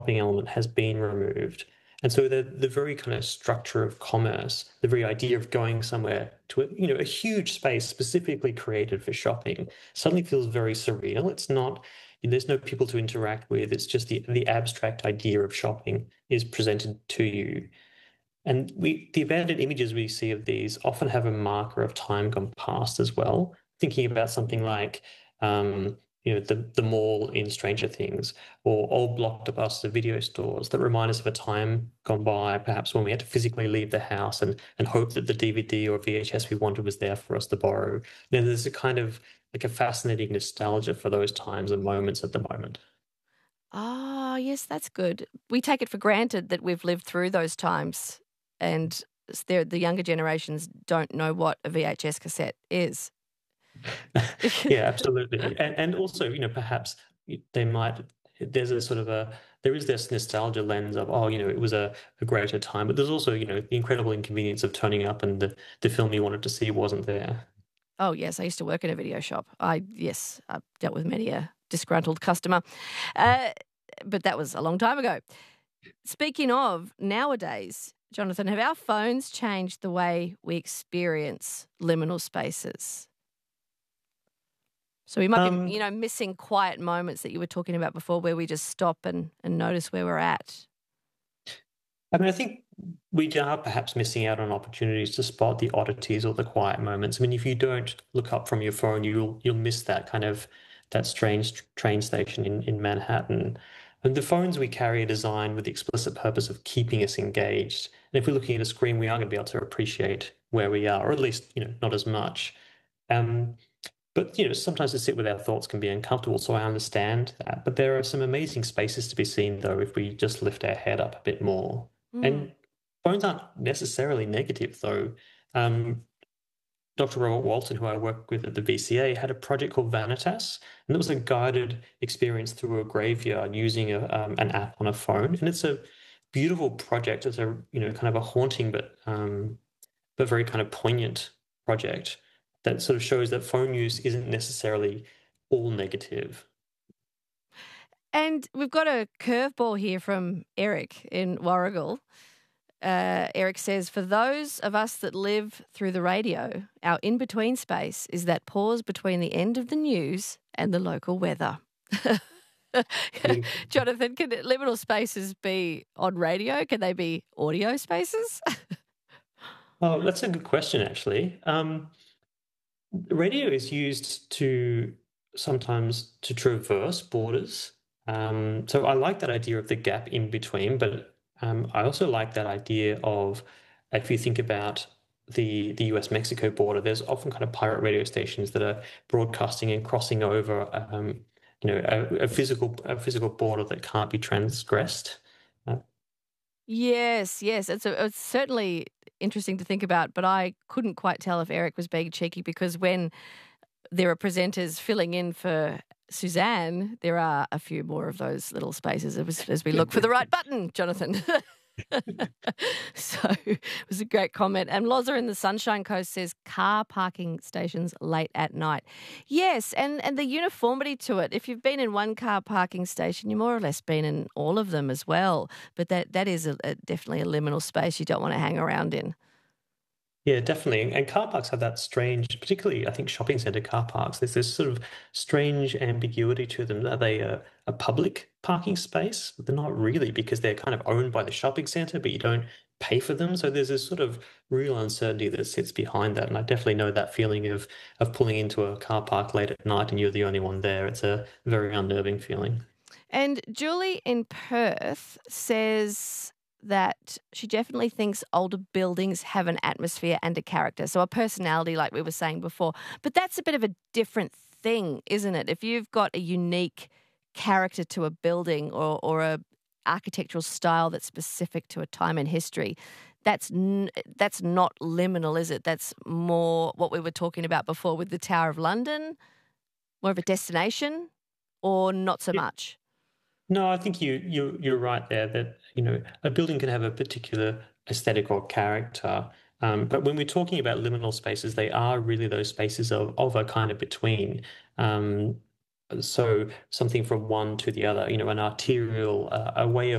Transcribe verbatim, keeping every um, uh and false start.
element has been removed. And so the the very kind of structure of commerce, the very idea of going somewhere to a, you know, a huge space specifically created for shopping suddenly feels very surreal. It's not, there's no people to interact with. It's just the the abstract idea of shopping is presented to you. And we the abandoned images we see of these often have a marker of time gone past as well. Thinking about something like um, you know, the the mall in Stranger Things, or old blockbuster video stores that remind us of a time gone by, perhaps when we had to physically leave the house and and hope that the D V D or V H S we wanted was there for us to borrow. Then there's a kind of like a fascinating nostalgia for those times and moments at the moment. Ah, yes, that's good. We take it for granted that we've lived through those times, and s- they're- the younger generations don't know what a V H S cassette is. Yeah, absolutely. And and also, you know, perhaps they might, there's a sort of a, there is this nostalgia lens of, oh, you know, it was a, a greater time, but there's also, you know, the incredible inconvenience of turning up and the, the film you wanted to see wasn't there. Oh, yes, I used to work in a video shop. I yes, I've dealt with many a disgruntled customer, uh, but that was a long time ago. Speaking of nowadays, Jonathan, have our phones changed the way we experience liminal spaces? So we might be, Um, you know, missing quiet moments that you were talking about before, where we just stop and, and notice where we're at. I mean, I think we are perhaps missing out on opportunities to spot the oddities or the quiet moments. I mean, if you don't look up from your phone, you'll you'll miss that kind of, that strange tr- train station in, in Manhattan. And the phones we carry are designed with the explicit purpose of keeping us engaged. And if we're looking at a screen, we aren't going to be able to appreciate where we are, or at least, you know, not as much. Um, but you know, sometimes to sit with our thoughts can be uncomfortable, so I understand that. But there are some amazing spaces to be seen, though, if we just lift our head up a bit more. Mm. And phones aren't necessarily negative, though. Um, Doctor Robert Walton, who I work with at the V C A, had a project called Vanitas, and it was a guided experience through a graveyard using a, um, an app on a phone. And it's a beautiful project. It's a, you know, kind of a haunting but um, but very kind of poignant project that sort of shows that phone use isn't necessarily all negative. And we've got a curveball here from Eric in Warrigal. Uh, Eric says, for those of us that live through the radio, our in-between space is that pause between the end of the news and the local weather. Jonathan, can liminal spaces be on radio? Can they be audio spaces? Oh, that's a good question, actually. Um, radio is used to sometimes to traverse borders. Um, so I like that idea of the gap in between, but um, I also like that idea of, if you think about the the U S Mexico border, there's often kind of pirate radio stations that are broadcasting and crossing over, um, you know, a, a physical a physical border that can't be transgressed. Uh, Yes, yes. It's, a, it's certainly interesting to think about, but I couldn't quite tell if Eric was being cheeky, because when there are presenters filling in for Suzanne, there are a few more of those little spaces as, as we look for the right button, Jonathan. So it was a great comment. And Loza in the Sunshine Coast says car parking stations late at night. Yes, and, and the uniformity to it. If you've been in one car parking station, you've more or less been in all of them as well. But that, that is a, a, definitely a liminal space you don't want to hang around in. Yeah, definitely. And car parks have that strange, particularly I think shopping center car parks, there's this sort of strange ambiguity to them. Are they a, a public parking space? But they're not really, because they're kind of owned by the shopping center, but you don't pay for them. So there's this sort of real uncertainty that sits behind that. And I definitely know that feeling of of pulling into a car park late at night and you're the only one there. It's a very unnerving feeling. And Julie in Perth says that she definitely thinks older buildings have an atmosphere and a character, so a personality, like we were saying before. But that's a bit of a different thing, isn't it? If you've got a unique character to a building, or, or a architectural style that's specific to a time in history, that's n- that's not liminal, is it? That's more what we were talking about before with the Tower of London, more of a destination, or not so Yeah. much? No, I think you you you're right there that, you know, a building can have a particular aesthetic or character. Um, but when we're talking about liminal spaces, they are really those spaces of of a kind of between. Um, So something from one to the other, you know, an arterial, uh, a way of